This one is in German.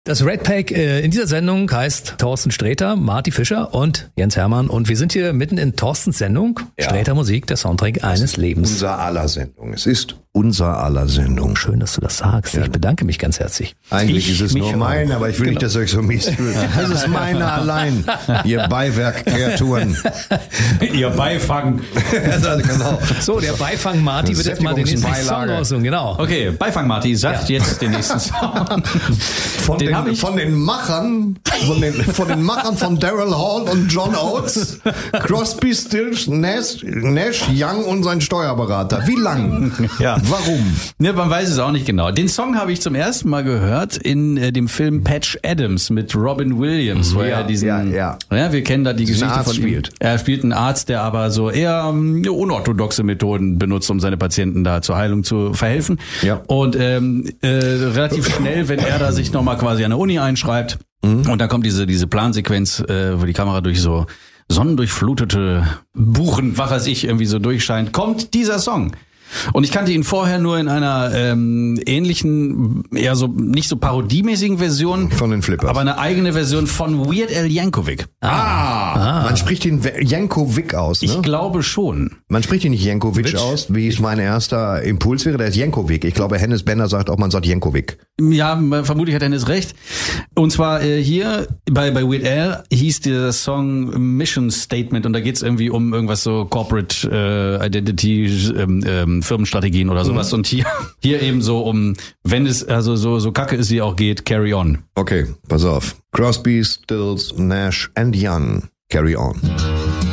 Das Red Pack in dieser Sendung heißt Thorsten Sträter, Marty Fischer und Jens Hermann. Und wir sind hier mitten in Thorstens Sendung. Ja. Sträter Musik, der Soundtrack eines Lebens. Unser aller Sendung. Es ist unser aller Sendung. Schön, dass du das sagst. Ja. Ich bedanke mich ganz herzlich. Eigentlich ist es nur mein, aber ich will nicht, dass ihr euch so mies fühlt. Das ist meine allein. Ihr Beiwerk-Kreaturen. Ihr Beifang. Also, genau. So, der Beifang Marty wird jetzt mal den nächsten Song aussuchen. Genau. Okay, Beifang Marty sagt jetzt den nächsten Song. Von den Machern von Daryl Hall und John Oates, Crosby, Stills, Nash, Young und sein Steuerberater. Wie lang? Ja. Warum? Ja, man weiß es auch nicht genau. Den Song habe ich zum ersten Mal gehört in dem Film Patch Adams mit Robin Williams, wo er diesen, wir kennen da die Geschichte von ihm. Er spielt einen Arzt, der aber so eher unorthodoxe Methoden benutzt, um seine Patienten da zur Heilung zu verhelfen. Ja. Und relativ schnell, wenn er da sich nochmal quasi an der Uni einschreibt, und dann kommt diese Plansequenz, wo die Kamera durch so sonnendurchflutete Buchen, was weiß ich, irgendwie so durchscheint, kommt dieser Song. Und ich kannte ihn vorher nur in einer ähnlichen, eher so nicht so parodiemäßigen Version von den Flippers, aber eine eigene Version von Weird Al Yankovic. Man spricht ihn Yankovic aus, ne? Ich glaube schon. Man spricht ihn nicht Yankovic aus, wie es mein erster Impuls wäre, der ist Yankovic. Ich glaube, Hennes Bender sagt auch, man sagt Yankovic. Ja, vermutlich hat Hennes recht. Und zwar hier bei Weird Al hieß der Song Mission Statement und da geht's irgendwie um irgendwas so Corporate Identity, Firmenstrategien oder sowas. Und hier eben so um, wenn es also so kacke ist, wie auch geht, Carry On. Okay, pass auf. Crosby, Stills, Nash and Young, Carry On.